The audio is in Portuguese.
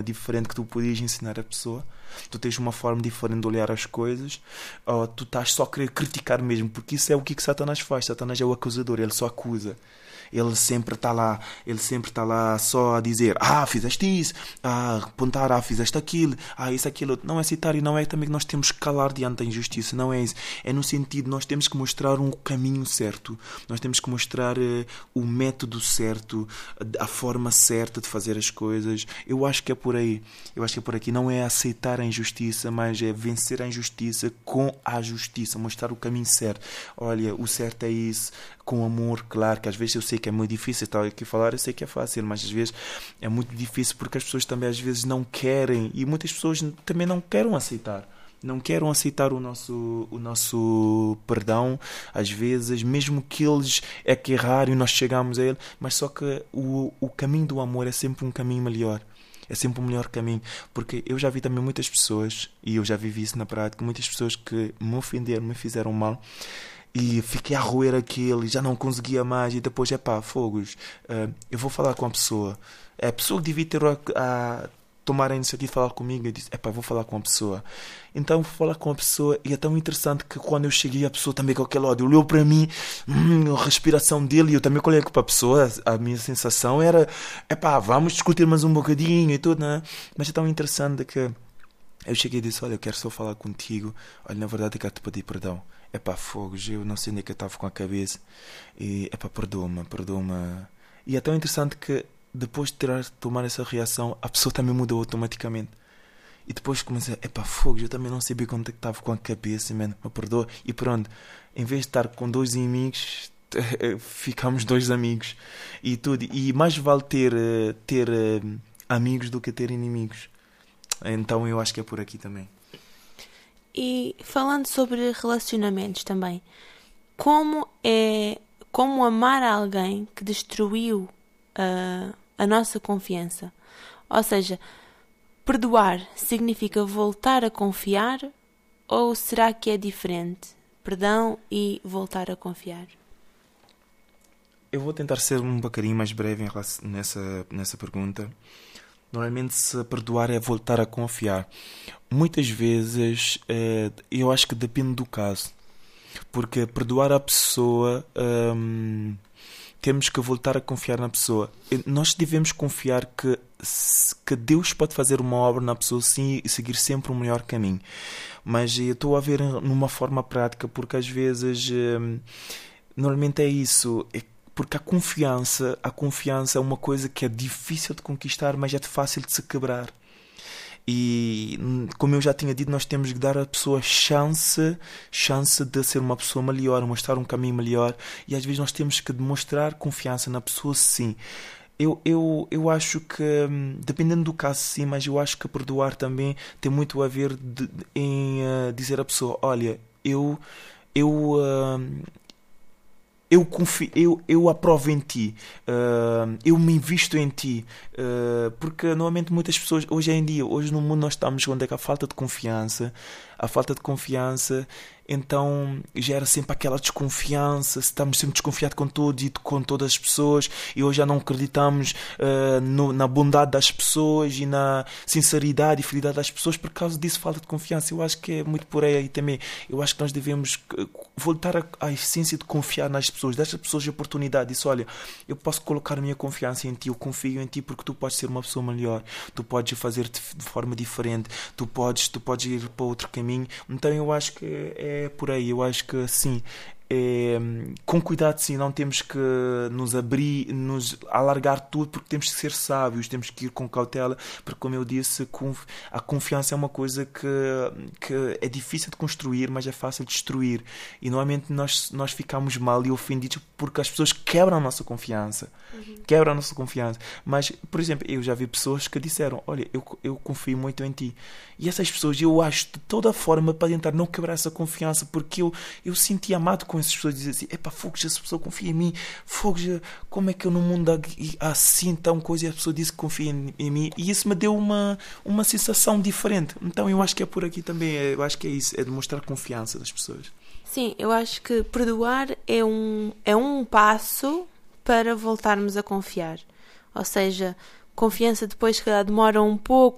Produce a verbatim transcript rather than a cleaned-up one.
diferente que tu podias ensinar a pessoa. Tu tens uma forma diferente de olhar as coisas, ou tu estás só a querer criticar mesmo, porque isso é o que, que Satanás faz. Satanás é o acusador, ele só acusa. Ele sempre está lá, ele sempre está lá só a dizer, ah, fizeste isso, ah, apontar, ah, fizeste aquilo, ah, isso, aquilo. Não é aceitar, e não é também que nós temos que calar diante da injustiça, não é isso. É no sentido, nós temos que mostrar um caminho certo, nós temos que mostrar uh, o método certo, a forma certa de fazer as coisas. Eu acho que é por aí, eu acho que é por aqui. Não é aceitar a injustiça, mas é vencer a injustiça com a justiça, mostrar o caminho certo. Olha, o certo é isso, com amor, claro, que às vezes eu sei que é muito difícil estar aqui a falar, eu sei que é fácil, mas às vezes é muito difícil porque as pessoas também às vezes não querem, e muitas pessoas também não querem aceitar. Não querem aceitar o nosso, o nosso perdão, às vezes, mesmo que eles é que erraram e nós chegamos a ele, mas só que o, o caminho do amor é sempre um caminho melhor. É sempre o melhor caminho, porque eu já vi também muitas pessoas, e eu já vivi isso na prática, muitas pessoas que me ofenderam, me fizeram mal, e fiquei a roer aquilo, e já não conseguia mais, e depois, é pá, fogos, uh, eu vou falar com a pessoa. É a pessoa que devia ter a, a tomar a iniciativa de falar comigo, e disse, é pá, vou falar com a pessoa. Então, vou falar com a pessoa, e é tão interessante que quando eu cheguei, a pessoa também com aquele ódio olhou para mim, hum, a respiração dele, e eu também olhei para a pessoa, a minha sensação era, é pá, vamos discutir mais um bocadinho e tudo, né? Mas é tão interessante que eu cheguei e disse, olha, eu quero só falar contigo, olha, na verdade eu quero te pedir perdão. É pá, fogos, eu não sei onde é que eu estava com a cabeça, e é pá, perdoa-me, perdoa-me. E é tão interessante que depois de ter, tomar essa reação, a pessoa também mudou automaticamente. E depois comecei, é pá, fogos, eu também não sabia como é que estava com a cabeça, man, me perdoa. E pronto, em vez de estar com dois inimigos, ficamos dois amigos. E tudo, e mais vale ter, ter amigos do que ter inimigos. Então eu acho que é por aqui também. E falando sobre relacionamentos também, como é como amar alguém que destruiu uh, a nossa confiança? Ou seja, perdoar significa voltar a confiar, ou será que é diferente? Perdão e voltar a confiar? Eu vou tentar ser um bocadinho mais breve em relação, nessa, nessa pergunta. Normalmente, se perdoar é voltar a confiar. Muitas vezes, é, eu acho que depende do caso. Porque perdoar a pessoa, hum, temos que voltar a confiar na pessoa. Nós devemos confiar que, que Deus pode fazer uma obra na pessoa, sim, e seguir sempre o melhor caminho. Mas eu estou a ver numa forma prática, porque às vezes, hum, normalmente é isso. É Porque a confiança, a confiança é uma coisa que é difícil de conquistar, mas é fácil de se quebrar. E, como eu já tinha dito, nós temos que dar à pessoa chance, chance de ser uma pessoa melhor, mostrar um caminho melhor. E às vezes nós temos que demonstrar confiança na pessoa, sim. Eu, eu, eu acho que, dependendo do caso, sim, mas eu acho que perdoar também tem muito a ver de, em uh, dizer à pessoa, olha, eu... eu uh, Eu, confio, eu, eu aprovo em ti, uh, eu me invisto em ti, uh, porque normalmente muitas pessoas, hoje em dia, hoje no mundo nós estamos onde é que a falta de confiança, a falta de confiança, então gera sempre aquela desconfiança, estamos sempre desconfiados com todos e com todas as pessoas, e hoje já não acreditamos uh, no, na bondade das pessoas e na sinceridade e fidelidade das pessoas por causa disso, falta de confiança. Eu acho que é muito por aí também. Eu acho que nós devemos voltar à, à essência de confiar nas pessoas, dar às pessoas a oportunidade. Isso, olha, eu posso colocar a minha confiança em ti, eu confio em ti porque tu podes ser uma pessoa melhor, tu podes fazer de forma diferente, tu podes, tu podes ir para outro caminho. Então eu acho que é por aí, eu acho que sim, é, com cuidado, sim, não temos que nos abrir, nos alargar tudo, porque temos que ser sábios, temos que ir com cautela, porque, como eu disse, a confiança é uma coisa que, que é difícil de construir, mas é fácil de destruir, e normalmente nós, nós ficamos mal e ofendidos porque as pessoas quebram a nossa confiança, uhum. quebram a nossa confiança. Mas, por exemplo, eu já vi pessoas que disseram, olha, eu, eu confio muito em ti, e essas pessoas, eu acho de toda a forma para tentar não quebrar essa confiança, porque eu, eu senti amado com essas pessoas, dizer assim, epá, Fogos, essa pessoa confia em mim, Fogos, como é que eu no mundo há assim tão coisa, e a pessoa disse que confia em, em mim, e isso me deu uma, uma sensação diferente. Então eu acho que é por aqui também, eu acho que é isso, é demonstrar confiança das pessoas. Sim, eu acho que perdoar é um, é um passo para voltarmos a confiar. Ou seja, confiança depois que demora um pouco